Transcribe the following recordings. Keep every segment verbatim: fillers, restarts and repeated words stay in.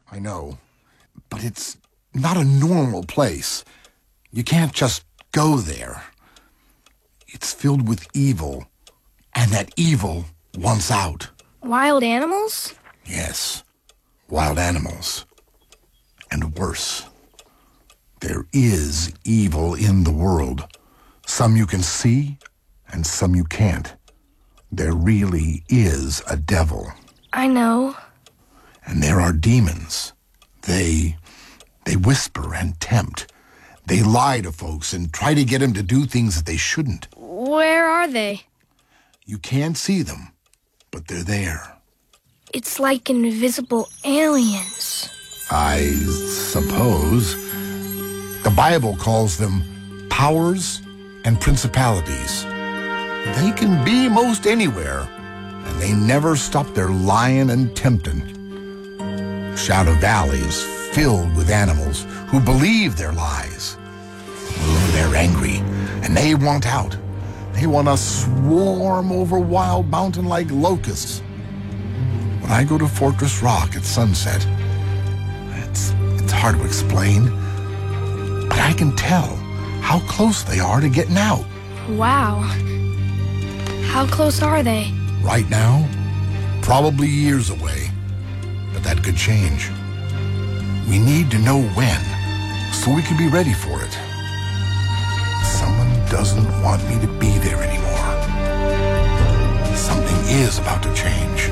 I know. But it's not a normal place. You can't just go there. It's filled with evil, and that evil wants out. Wild animals? Yes, wild animals. And worse. There is evil in the world. Some you can see, and some you can't. There really is a devil. I know. And there are demons. They, they whisper and tempt. They lie to folks and try to get them to do things that they shouldn't. Where are they? You can't see them, but they're there. It's like invisible aliens. I suppose. The Bible calls them powers and principalities. They can be most anywhere, and they never stop their lying and tempting. Shadow Valley is filled with animals who believe their lies. Oh, they're angry, and they want out. They want to swarm over Wild Mountain like locusts. When I go to Fortress Rock at sunset, it's, it's hard to explain, but I can tell how close they are to getting out. Wow. How close are they? Right now, probably years away, but that could change. We need to know when, so we can be ready for it. Someone doesn't want me to be there anymore. Something is about to change.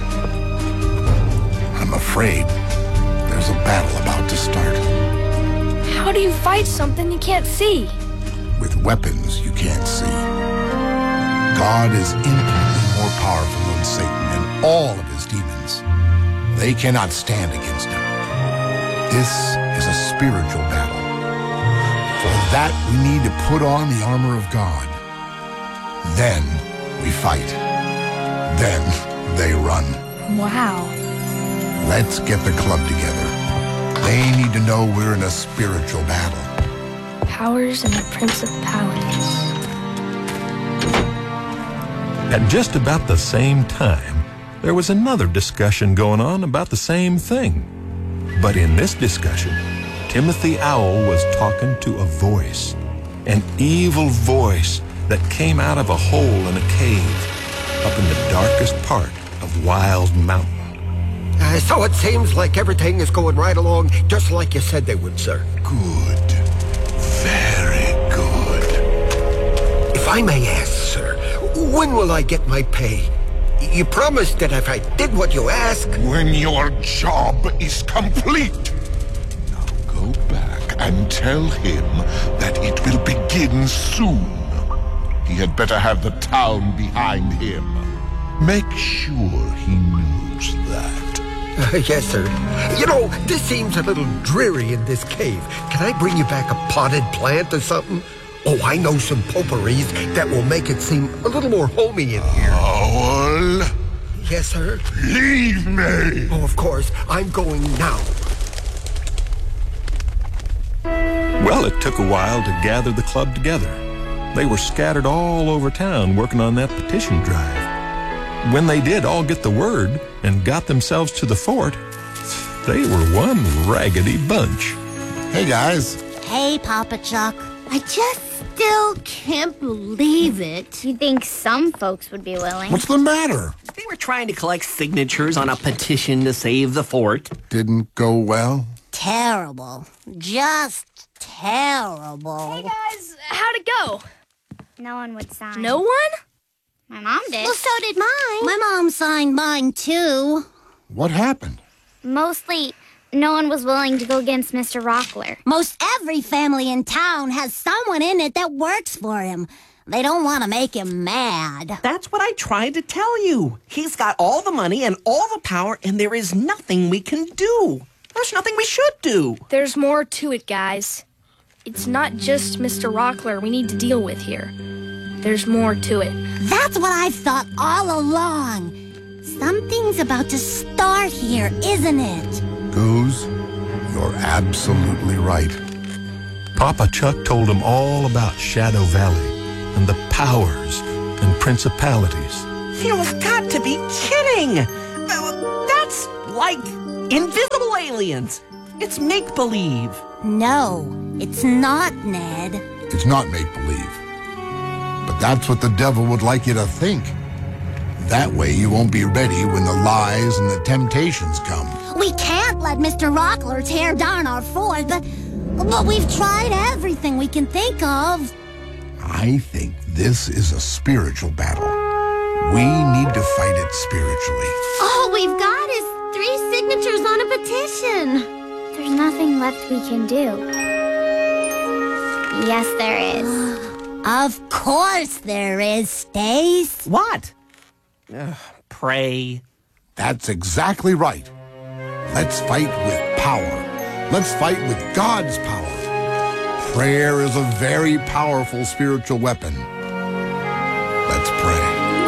I'm afraid there's a battle about to start. How do you fight something you can't see? With weapons you can't see. God is infinitely more powerful than Satan and all of his demons. They cannot stand against him. This is a spiritual battle. For that, we need to put on the armor of God. Then we fight. Then they run. Wow. Let's get the club together. They need to know we're in a spiritual battle. Powers and the principalities. At just about the same time, there was another discussion going on about the same thing. But in this discussion, Timothy Owl was talking to a voice, an evil voice that came out of a hole in a cave up in the darkest part of Wild Mountain. Uh, so it seems like everything is going right along just like you said they would, sir. Good. Very good. If I may ask, sir, when will I get my pay? You promised that if I did what you asked... When your job is complete. Now go back and tell him that it will begin soon. He had better have the town behind him. Make sure he knows that. Uh, yes, sir. You know, this seems a little dreary in this cave. Can I bring you back a potted plant or something? Oh, I know some potpourris that will make it seem a little more homey in here. Owl? Yes, sir? Leave me! Oh, of course. I'm going now. Well, it took a while to gather the club together. They were scattered all over town working on that petition drive. When they did all get the word and got themselves to the fort, they were one raggedy bunch. Hey, guys. Hey, Papa Chuck. I just still can't believe it. You think some folks would be willing? What's the matter? They were trying to collect signatures on a petition to save the fort. Didn't go well? Terrible. Just terrible. Hey, guys. How'd it go? No one would sign. No one? My mom did. Well, so did mine. My mom signed mine, too. What happened? Mostly, no one was willing to go against Mister Rockler. Most every family in town has someone in it that works for him. They don't want to make him mad. That's what I tried to tell you. He's got all the money and all the power, and there is nothing we can do. There's nothing we should do. There's more to it, guys. It's not just Mister Rockler we need to deal with here. There's more to it. That's what I've thought all along. Something's about to start here, isn't it? Goose, you're absolutely right. Papa Chuck told them all about Shadow Valley and the powers and principalities. You've got to be kidding. That's like invisible aliens. It's make-believe. No, it's not, Ned. It's not make-believe. But that's what the devil would like you to think. That way you won't be ready when the lies and the temptations come. We can't let Mister Rockler tear down our fort, but, but we've tried everything we can think of. I think this is a spiritual battle. We need to fight it spiritually. All we've got is three signatures on a petition. There's nothing left we can do. Yes, there is. Of course there is, Stace. What? Ugh, pray. That's exactly right. Let's fight with power. Let's fight with God's power. Prayer is a very powerful spiritual weapon. Let's pray.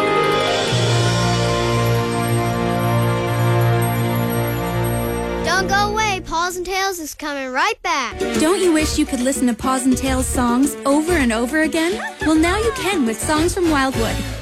Don't go away. Paws and Tails is coming right back. Don't you wish you could listen to Paws and Tails songs over and over again? Well, now you can with Songs from Wildwood.